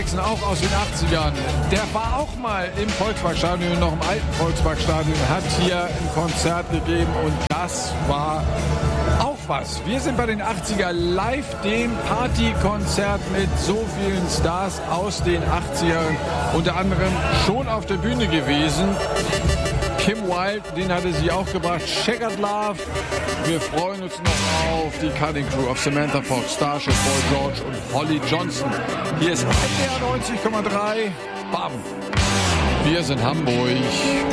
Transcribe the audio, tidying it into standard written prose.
Jackson, auch aus den 80ern. Der war auch mal im Volksparkstadion, noch im alten Volksparkstadion, hat hier ein Konzert gegeben und das war auch was. Wir sind bei den 80er live, dem Partykonzert mit so vielen Stars aus den 80ern, unter anderem schon auf der Bühne gewesen. Kim Wilde, den hatte sie auch gebracht. Checkered Love. Wir freuen uns noch auf die Cutting Crew of Samantha Fox, Starship, Boy George und Holly Johnson. Hier ist NDR 90,3. Bam. Wir sind Hamburg.